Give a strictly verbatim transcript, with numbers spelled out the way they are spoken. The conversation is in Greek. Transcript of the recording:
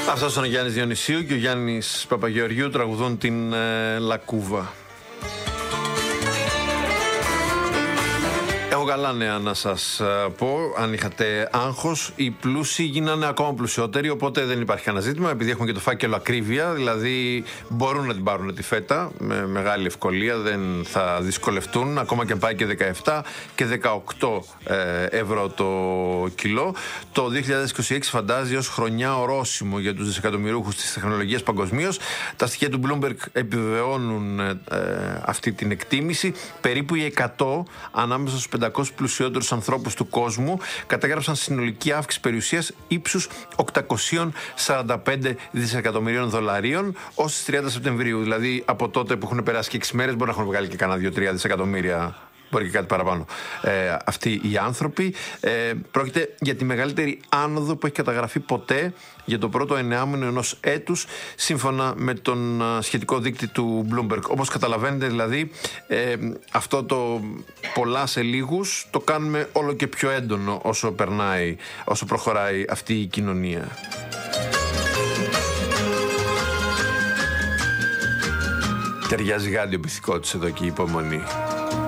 Αυτός ήταν ο Γιάννης Διονυσίου και ο Γιάννης Παπαγεωργίου τραγουδούν την ε, Λακκούβα. Έχω καλά νέα να σας πω. Αν είχατε άγχος, οι πλούσιοι γίνανε ακόμα πλουσιότεροι, οπότε δεν υπάρχει κανένα ζήτημα, επειδή έχουν και το φάκελο ακρίβεια, δηλαδή μπορούν να την πάρουν τη φέτα με μεγάλη ευκολία, δεν θα δυσκολευτούν, ακόμα και αν πάει και δεκαεπτά και δεκαοκτώ ευρώ το κιλό. Το δύο χιλιάδες είκοσι έξι φαντάζει ως χρονιά ορόσημο για τους δισεκατομμυρίουχους της τεχνολογίας παγκοσμίως. Τα στοιχεία του Bloomberg επιβεβαιώνουν ε, αυτή την εκτίμηση. Περίπου οι εκατό ανάμεσα στους πεντακόσιους πλουσιότερους ανθρώπους του κόσμου κατέγραψαν συνολική αύξηση περιουσίας ύψους οκτακόσια σαράντα πέντε δισεκατομμυρίων δολαρίων ως τις τριάντα Σεπτεμβρίου. Δηλαδή από τότε που έχουν περάσει και έξι μέρες μπορεί να έχουν βγάλει και κανένα δύο τρία δισεκατομμύρια. Μπορεί και κάτι παραπάνω. Ε, αυτοί οι άνθρωποι. Ε, πρόκειται για τη μεγαλύτερη άνοδο που έχει καταγραφεί ποτέ για το πρώτο εννεάμηνο ενός έτους, σύμφωνα με τον α, σχετικό δείκτη του Bloomberg. Όπως καταλαβαίνετε, δηλαδή, ε, αυτό το πολλά σε λίγους το κάνουμε όλο και πιο έντονο όσο περνάει, όσο προχωράει αυτή η κοινωνία. Ταιριάζει γάντιο πυθικό της εδώ και η υπομονή.